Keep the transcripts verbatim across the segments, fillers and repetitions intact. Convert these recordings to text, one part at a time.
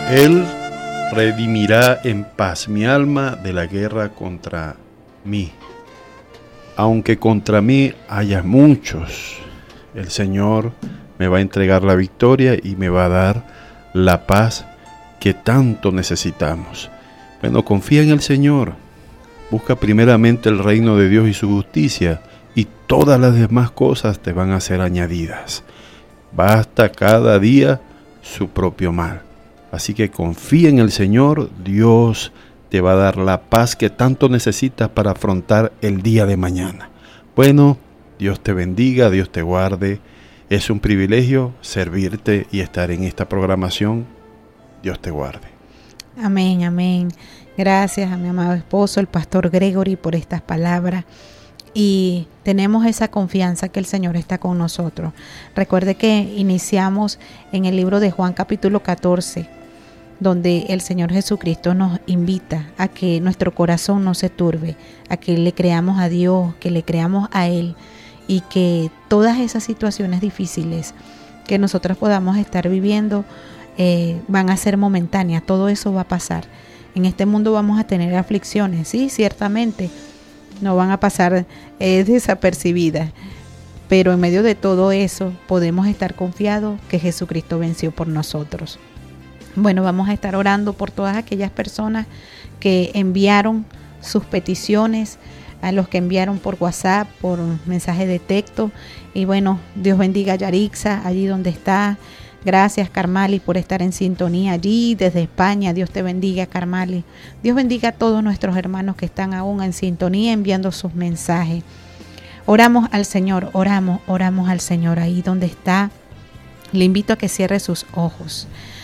Él redimirá en paz mi alma de la guerra contra mí. Aunque contra mí haya muchos, el Señor me va a entregar la victoria y me va a dar la paz que tanto necesitamos. Bueno, confía en el Señor. Busca primeramente el reino de Dios y su justicia, y todas las demás cosas te van a ser añadidas. Basta cada día su propio mal. Así que confía en el Señor. Dios te va a dar la paz que tanto necesitas para afrontar el día de mañana. Bueno, Dios te bendiga, Dios te guarde. Es un privilegio servirte y estar en esta programación. Dios te guarde. Amén, amén. Gracias a mi amado esposo, el pastor Gregory, por estas palabras. Y tenemos esa confianza que el Señor está con nosotros. Recuerde que iniciamos en el libro de Juan capítulo catorce, donde el Señor Jesucristo nos invita a que nuestro corazón no se turbe, a que le creamos a Dios, que le creamos a Él, y que todas esas situaciones difíciles que nosotros podamos estar viviendo eh, van a ser momentáneas. Todo eso va a pasar. En este mundo vamos a tener aflicciones, sí, ciertamente, no van a pasar eh, desapercibidas, pero en medio de todo eso podemos estar confiados que Jesucristo venció por nosotros. Bueno, vamos a estar orando por todas aquellas personas que enviaron sus peticiones, a los que enviaron por WhatsApp, por mensaje de texto. Y bueno, Dios bendiga a Yarixa, allí donde está. Gracias, Carmali, por estar en sintonía allí desde España. Dios te bendiga, Carmali. Dios bendiga a todos nuestros hermanos que están aún en sintonía enviando sus mensajes. Oramos al Señor, oramos, oramos al Señor ahí donde está. Le invito a que cierre sus ojos,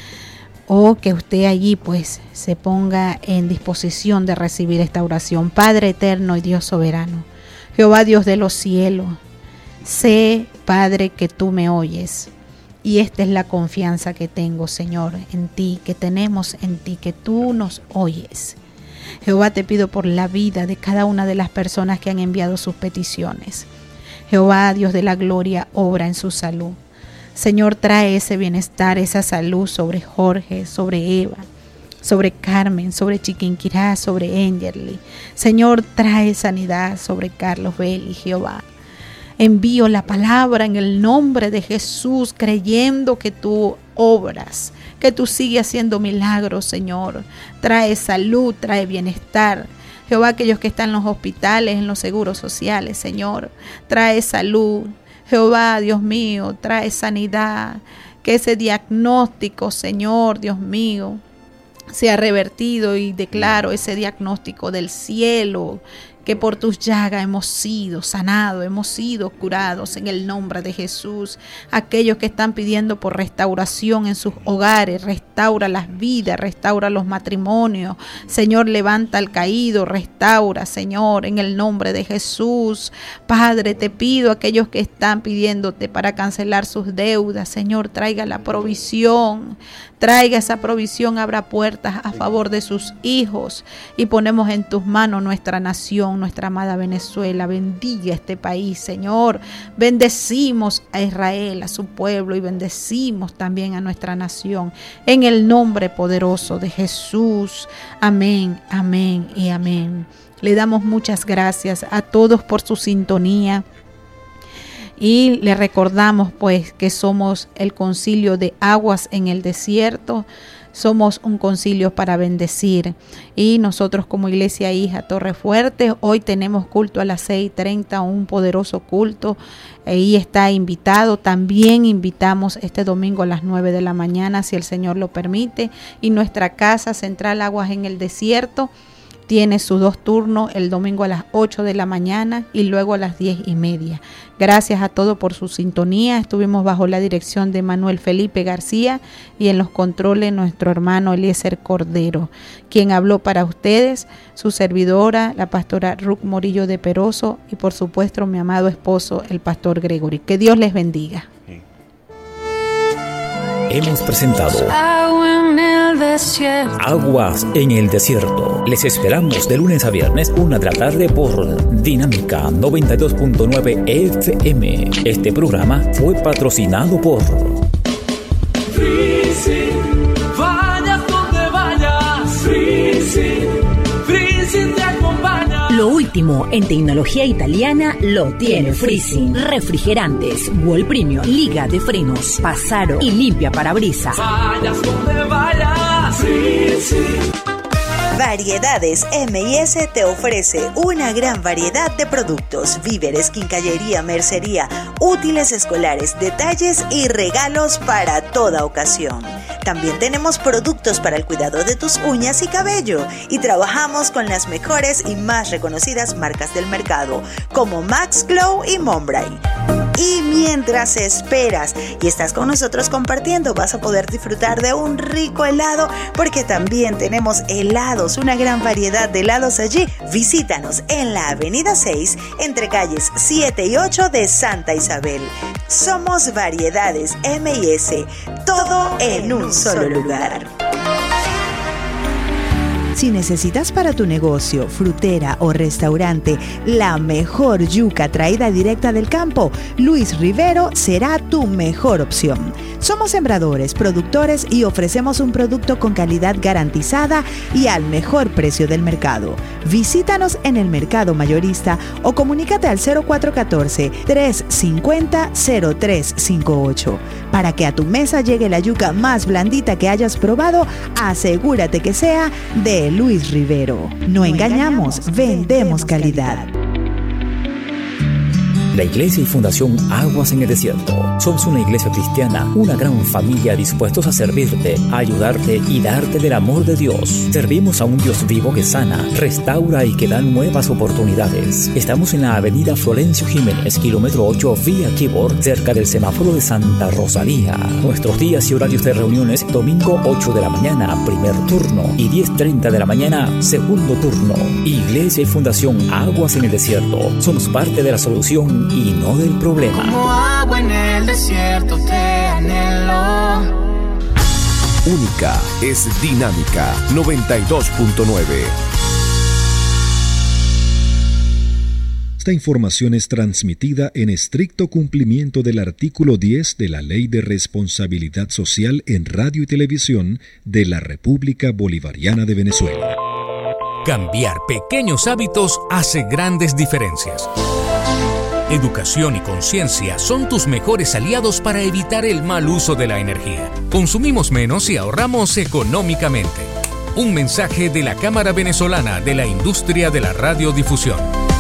o que usted allí pues se ponga en disposición de recibir esta oración. Padre eterno y Dios soberano, Jehová Dios de los cielos, sé, Padre, que tú me oyes. Y esta es la confianza que tengo, Señor, en ti, que tenemos en ti, que tú nos oyes. Jehová, te pido por la vida de cada una de las personas que han enviado sus peticiones. Jehová, Dios de la gloria, obra en su salud. Señor, trae ese bienestar, esa salud sobre Jorge, sobre Eva, sobre Carmen, sobre Chiquinquirá, sobre Engerly. Señor, trae sanidad sobre Carlos Belli, Jehová. Envío la palabra en el nombre de Jesús, creyendo que tú obras, que tú sigues haciendo milagros, Señor. Trae salud, trae bienestar. Jehová, aquellos que están en los hospitales, en los seguros sociales, Señor, trae salud. Jehová, Dios mío, trae sanidad. Que ese diagnóstico, Señor, Dios mío, sea revertido, y declaro ese diagnóstico del cielo, que por tus llagas hemos sido sanados, hemos sido curados en el nombre de Jesús. Aquellos que están pidiendo por restauración en sus hogares, restaura las vidas, restaura los matrimonios. Señor, levanta al caído, restaura, Señor, en el nombre de Jesús. Padre, te pido a aquellos que están pidiéndote para cancelar sus deudas, Señor, traiga la provisión. Traiga esa provisión, abra puertas a favor de sus hijos, y ponemos en tus manos nuestra nación, nuestra amada Venezuela. Bendiga este país, Señor. Bendecimos a Israel, a su pueblo, y bendecimos también a nuestra nación. En el nombre poderoso de Jesús. Amén, amén y amén. Le damos muchas gracias a todos por su sintonía. Y le recordamos pues que somos el concilio de aguas en el desierto. Somos un concilio para bendecir. Y nosotros como Iglesia Hija Torre Fuerte, hoy tenemos culto a las seis y treinta, un poderoso culto. Ahí está invitado. También invitamos este domingo a las nueve de la mañana, si el Señor lo permite. Y nuestra casa central Aguas en el Desierto tiene sus dos turnos, el domingo a las ocho de la mañana y luego a las diez y media. Gracias a todos por su sintonía. Estuvimos bajo la dirección de Manuel Felipe García, y en los controles nuestro hermano Eliezer Cordero. Quien habló para ustedes, su servidora, la pastora Ruth Morillo de Peroso, y por supuesto mi amado esposo, el pastor Gregory. Que Dios les bendiga. Hemos presentado Aguas en el Desierto. Les esperamos de lunes a viernes, una de la tarde, por Dinámica noventa y dos punto nueve F M. Este programa fue patrocinado por Vaya último en tecnología italiana lo tiene Freezing. Refrigerantes, Wall Premium, liga de frenos, pasaro y limpia parabrisas. Vayas donde vayas, Freezing. Variedades M y S te ofrece una gran variedad de productos, víveres, quincallería, mercería, útiles escolares, detalles y regalos para toda ocasión. También tenemos productos para el cuidado de tus uñas y cabello y trabajamos con las mejores y más reconocidas marcas del mercado como Max Glow y Monbray. Y mientras esperas y estás con nosotros compartiendo, vas a poder disfrutar de un rico helado porque también tenemos helados, una gran variedad de helados allí. Visítanos en la avenida seis entre calles siete y ocho de Santa Isabel. Somos Variedades M y S, todo en un solo lugar. Si necesitas para tu negocio, frutera o restaurante la mejor yuca traída directa del campo, Luis Rivero será tu mejor opción. Somos sembradores, productores y ofrecemos un producto con calidad garantizada y al mejor precio del mercado. Visítanos en el mercado mayorista o comunícate al cero cuatro uno cuatro, tres cinco cero, cero tres cinco ocho. Para que a tu mesa llegue la yuca más blandita que hayas probado, asegúrate que sea de Luis Rivero. No, no engañamos, engañamos, vendemos calidad. La Iglesia y Fundación Aguas en el Desierto. Somos una iglesia cristiana, una gran familia dispuestos a servirte, a ayudarte y darte del amor de Dios. Servimos a un Dios vivo que sana, restaura y que da nuevas oportunidades. Estamos en la avenida Florencio Jiménez, kilómetro ocho, vía Kibor, cerca del semáforo de Santa Rosalía. Nuestros días y horarios de reuniones: domingo ocho de la mañana, primer turno, y diez treinta de la mañana, segundo turno. Iglesia y Fundación Aguas en el Desierto. Somos parte de la solución y no del problema. Como agua en el desierto te anhelo. Única es Dinámica noventa y dos punto nueve. Esta información es transmitida en estricto cumplimiento del artículo diez de la Ley de Responsabilidad Social en Radio y Televisión de la República Bolivariana de Venezuela. Cambiar pequeños hábitos hace grandes diferencias. Educación y conciencia son tus mejores aliados para evitar el mal uso de la energía. Consumimos menos y ahorramos económicamente. Un mensaje de la Cámara Venezolana de la Industria de la Radiodifusión.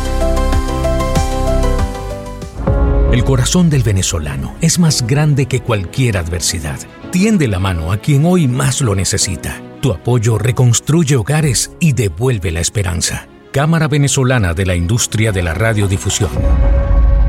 El corazón del venezolano es más grande que cualquier adversidad. Tiende la mano a quien hoy más lo necesita. Tu apoyo reconstruye hogares y devuelve la esperanza. Cámara Venezolana de la Industria de la Radiodifusión.